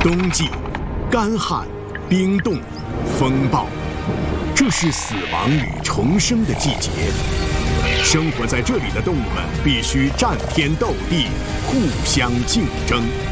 冬季，干旱、冰冻、风暴，这是死亡与重生的季节。生活在这里的动物们必须战天斗地，互相竞争。